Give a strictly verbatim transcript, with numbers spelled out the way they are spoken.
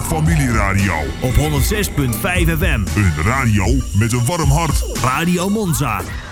Familieradio. Op honderd zes punt vijf F M. Een radio met een warm hart. Radio Monza.